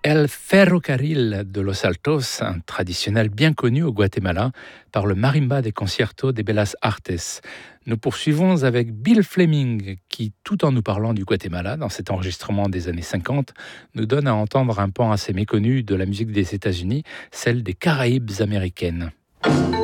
El Ferrocarril de Los Altos, un traditionnel bien connu au Guatemala par le marimba des conciertos de Bellas Artes. Nous poursuivons avec Bill Fleming qui, tout en nous parlant du Guatemala, dans cet enregistrement des années 50, nous donne à entendre un pan assez méconnu de la musique des États-Unis, celle des Caraïbes américaines.